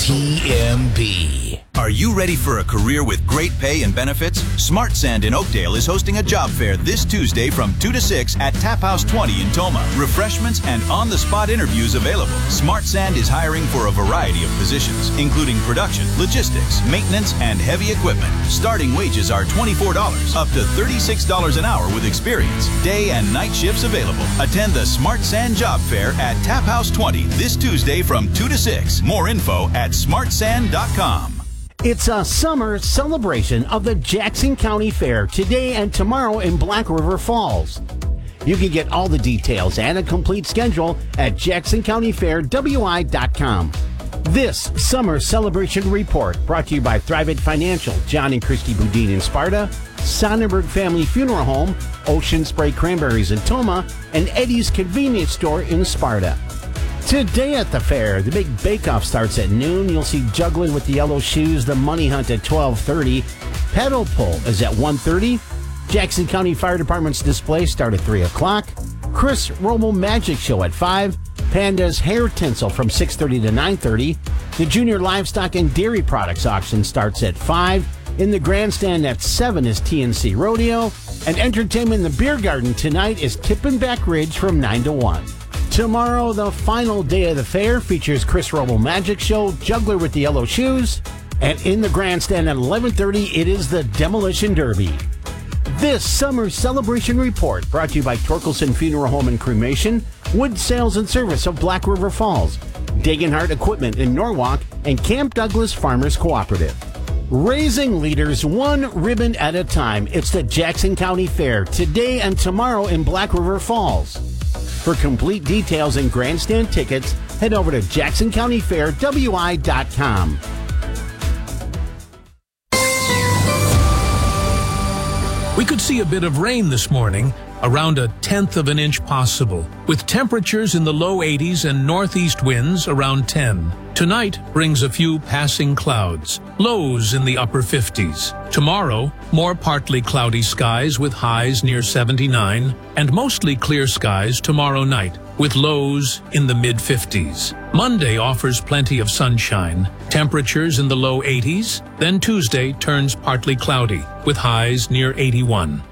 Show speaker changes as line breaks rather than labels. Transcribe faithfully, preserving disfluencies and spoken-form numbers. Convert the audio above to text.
T M B.
Are you ready for a career with great pay and benefits? Smart Sand in Oakdale is hosting a job fair this Tuesday from two to six at Tap House twenty in Toma. Refreshments and on-the-spot interviews available. Smart Sand is hiring for a variety of positions, including production, logistics, maintenance, and heavy equipment. Starting wages are twenty-four dollars, up to thirty-six dollars an hour with experience. Day and night shifts available. Attend the Smart Sand Job Fair at Tap House twenty this Tuesday from two to six. More info at smart sand dot com.
It's a summer celebration of the Jackson County Fair today and tomorrow in Black River Falls. You can get all the details and a complete schedule at jackson county fair w i dot com. This summer celebration report brought to you by Thrivent Financial, John and Christy Boudin in Sparta, Sonnenberg Family Funeral Home, Ocean Spray Cranberries in Toma, and Eddie's Convenience Store in Sparta. Today at the fair, the big bake-off starts at noon. You'll see Juggling with the Yellow Shoes, the Money Hunt at twelve thirty. Pedal Pull is at one thirty. Jackson County Fire Department's display start at three o'clock. Chris Romo Magic Show at five. Panda's Hair Tinsel from six thirty to nine thirty. The Junior Livestock and Dairy Products Auction starts at five. In the grandstand at seven is T N C Rodeo. And entertainment in the Beer Garden tonight is Kippenbeck Ridge from nine to one. Tomorrow, the final day of the fair features Chris Romo Magic Show, Juggler with the Yellow Shoes, and in the grandstand at eleven thirty, it is the Demolition Derby. This summer celebration report brought to you by Torkelson Funeral Home and Cremation, Wood Sales and Service of Black River Falls, Dagenhart Equipment in Norwalk, and Camp Douglas Farmers Cooperative. Raising leaders one ribbon at a time. It's the Jackson County Fair today and tomorrow in Black River Falls. For complete details and grandstand tickets, head over to jackson county fair w i dot com.
We could see a bit of rain this morning, around a tenth of an inch possible, with temperatures in the low eighties and northeast winds around ten. Tonight brings a few passing clouds, lows in the upper fifties. Tomorrow, more partly cloudy skies with highs near seventy-nine, and mostly clear skies tomorrow night, with lows in the mid-fifties. Monday offers plenty of sunshine, temperatures in the low eighties, then Tuesday turns partly cloudy, with highs near eighty-one.